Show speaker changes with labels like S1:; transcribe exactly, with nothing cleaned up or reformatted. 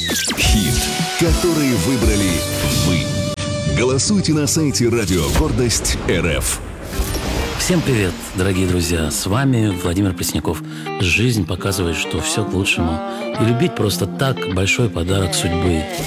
S1: Хит, который выбрали вы. Голосуйте на сайте радио Гордость РФ.
S2: Всем привет, дорогие друзья! С вами Владимир Пресняков. Жизнь показывает, что все к лучшему. И любить просто так – большой подарок судьбы.